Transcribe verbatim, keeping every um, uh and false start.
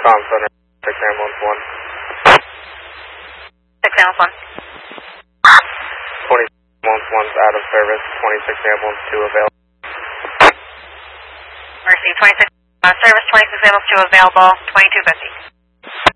Comm Center, six ambulance one. six ambulance one. twenty-six ambulance one's out of service, twenty-six ambulance two available. Mercy, twenty-six uh, service, twenty-six ambulance two available, twenty-two fifty.